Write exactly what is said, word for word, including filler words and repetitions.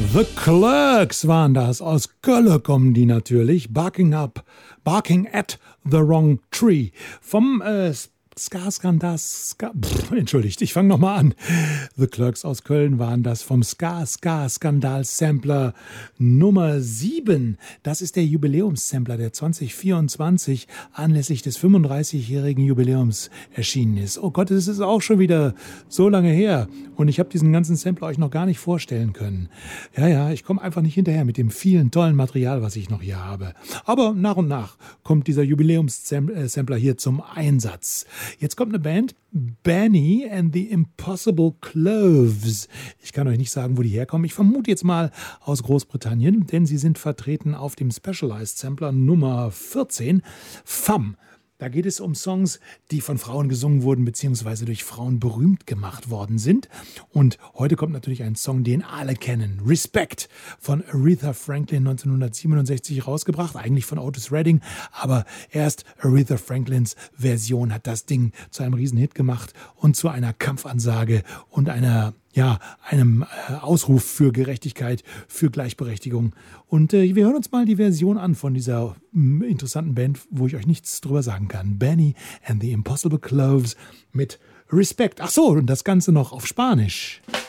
The Clerks waren das. Aus Köln kommen die natürlich. Barking up, barking at the wrong tree. Vom äh, Ska-Skandal, Ska, pff, entschuldigt, ich fange nochmal an. The Clerks aus Köln waren das vom Ska-Ska-Skandal-Sampler Nummer sieben. Das ist der Jubiläumssampler, der zwanzig vierundzwanzig anlässlich des fünfunddreißigjährigen Jubiläums erschienen ist. Oh Gott, es ist auch schon wieder so lange her. Und ich habe diesen ganzen Sampler euch noch gar nicht vorstellen können. Ja, ja, ich komme einfach nicht hinterher mit dem vielen tollen Material, was ich noch hier habe. Aber nach und nach kommt dieser Jubiläumssampler hier zum Einsatz. Jetzt kommt eine Band, Benny and the Impossible Cloves. Ich kann euch nicht sagen, wo die herkommen. Ich vermute jetzt mal aus Großbritannien, denn sie sind vertreten auf dem Specialized Sampler Nummer vierzehn, Femme. Da geht es um Songs, die von Frauen gesungen wurden bzw. durch Frauen berühmt gemacht worden sind. Und heute kommt natürlich ein Song, den alle kennen. Respect von Aretha Franklin neunzehnhundertsiebenundsechzig rausgebracht, eigentlich von Otis Redding. Aber erst Aretha Franklins Version hat das Ding zu einem Riesenhit gemacht und zu einer Kampfansage und einer Ja, einem äh, Ausruf für Gerechtigkeit, für Gleichberechtigung. Und äh, wir hören uns mal die Version an von dieser mh, interessanten Band, wo ich euch nichts drüber sagen kann. Benny and the Impossible Cloves mit Respect. Ach so, und das Ganze noch auf Spanisch.